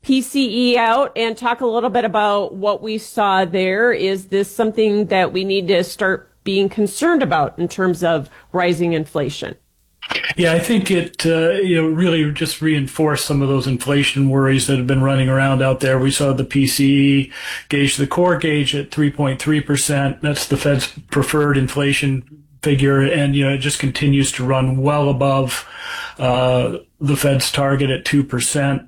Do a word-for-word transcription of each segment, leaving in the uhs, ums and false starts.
P C E out and talk a little bit about what we saw there. Is this something that we need to start being concerned about in terms of rising inflation? Yeah, I think it uh, you know really just reinforced some of those inflation worries that have been running around out there. We saw the P C E gauge, the core gauge at three point three percent. That's the Fed's preferred inflation figure, and you know it just continues to run well above uh, the Fed's target at two percent.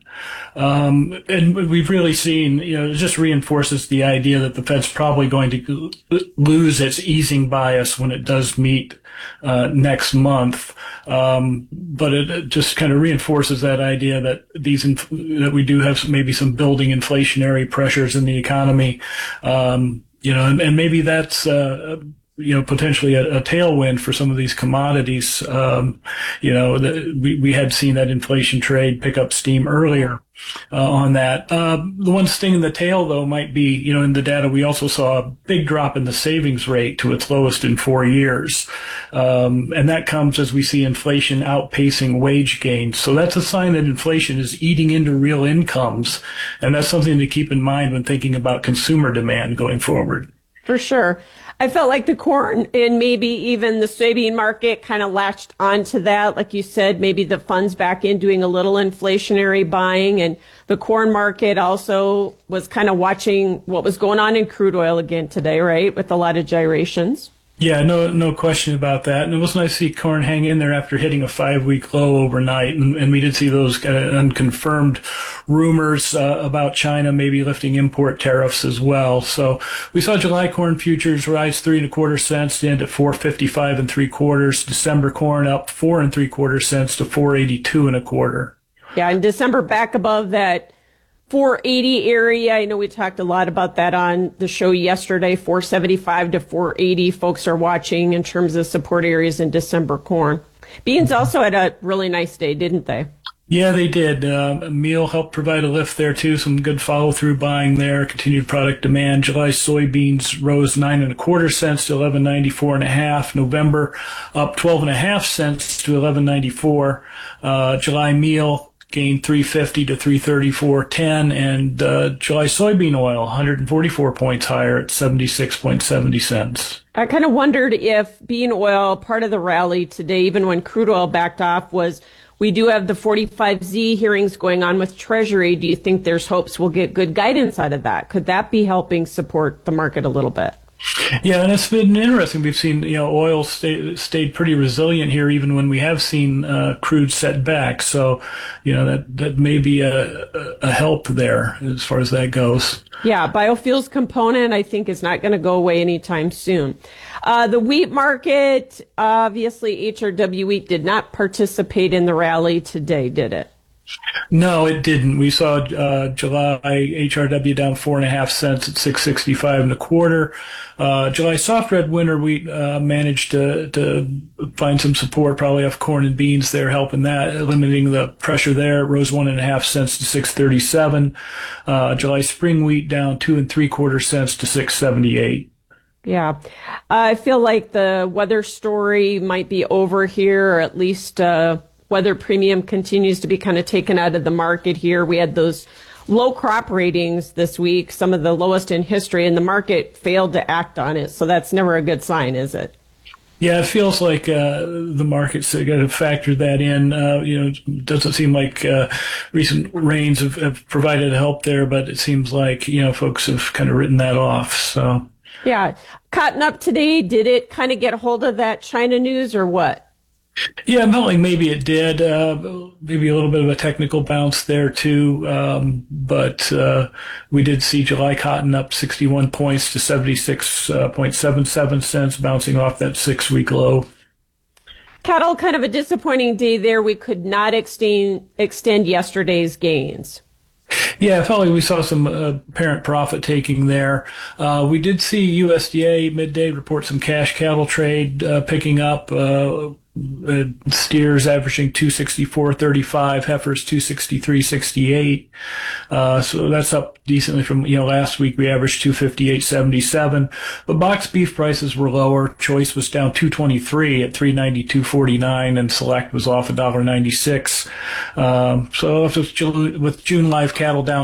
Um, and we've really seen, you know, it just reinforces the idea that the Fed's probably going to lose its easing bias when it does meet uh, next month. Um, but it, it just kind of reinforces that idea that these inf- that we do have maybe some building inflationary pressures in the economy. Um, you know, and, and maybe that's uh, you know, potentially a, a tailwind for some of these commodities. Um, you know, the, we, we had seen that inflation trade pick up steam earlier uh, on that. Uh, the one sting in the tail, though, might be, you know, in the data, we also saw a big drop in the savings rate to its lowest in four years. Um, and that comes as we see inflation outpacing wage gains. So that's a sign that inflation is eating into real incomes. And that's something to keep in mind when thinking about consumer demand going forward. For sure. I felt like the corn and maybe even the soybean market kind of latched onto that. Like you said, maybe the funds back in doing a little inflationary buying, and the corn market also was kind of watching what was going on in crude oil again today, right? With a lot of gyrations. Yeah, no, no question about that. And it was nice to see corn hang in there after hitting a five-week low overnight. And, and we did see those kind of unconfirmed rumors uh, about China maybe lifting import tariffs as well. So we saw July corn futures rise three and a quarter cents to end at four fifty-five and three quarters. December corn up four and three quarter cents to four eighty-two and a quarter. Yeah, in December back above that four eighty area. I know we talked a lot about that on the show yesterday. four seventy-five to four eighty folks are watching in terms of support areas in December corn. Beans also had a really nice day, didn't they? Yeah, they did. Uh, meal helped provide a lift there too. Some good follow-through buying there. Continued product demand. July soybeans rose nine and a quarter cents to eleven ninety-four and a half. November up twelve and a half cents to eleven ninety-four. Uh, July meal gained three fifty to three thirty-four ten, and uh, July soybean oil one hundred forty-four points higher at seventy-six point seven zero cents. I kind of wondered if bean oil, part of the rally today, even when crude oil backed off, was we do have the forty-five Z hearings going on with Treasury. Do you think there's hopes we'll get good guidance out of that? Could that be helping support the market a little bit? Yeah, and it's been interesting. We've seen, you know, oil stay, stayed pretty resilient here, even when we have seen uh, crude set back. So, you know, that, that may be a, a help there as far as that goes. Yeah, biofuels component, I think, is not going to go away anytime soon. Uh, the wheat market, obviously, H R W wheat did not participate in the rally today, did it? No, it didn't. We saw uh, July H R W down four and a half cents at six sixty-five and a quarter. Uh, July soft red winter wheat uh, managed to to find some support, probably off corn and beans there, helping that, eliminating the pressure there. It rose one and a half cents to six thirty-seven. Uh, July spring wheat down two and three quarter cents to six seventy-eight. Yeah, I feel like the weather story might be over here, or at least uh, weather premium continues to be kind of taken out of the market here. We had those low crop ratings this week, some of the lowest in history, and the market failed to act on it. So that's never a good sign, is it? Yeah, it feels like uh, the market's got to factor that in. Uh, you know, it doesn't seem like uh, recent rains have, have provided help there, but it seems like, you know, folks have kind of written that off. So. Yeah. Cotton up today, did it kind of get a hold of that China news or what? Yeah, I felt like maybe it did. Uh, maybe a little bit of a technical bounce there too. Um, but uh, we did see July cotton up sixty-one points to seventy-six point seven seven cents, bouncing off that six-week low. Cattle, kind of a disappointing day there. We could not extend, extend yesterday's gains. Yeah, I felt like we saw some uh, apparent profit taking there. Uh, we did see U S D A midday report some cash cattle trade uh, picking up. Uh, uh, steers averaging two sixty-four thirty-five, heifers two sixty-three sixty-eight. Uh, so that's up decently from, you know, last week we averaged two fifty-eight seventy-seven. But box beef prices were lower. Choice was down two twenty-three at three ninety-two forty-nine, and select was off one ninety-six. Um, so with June live cattle down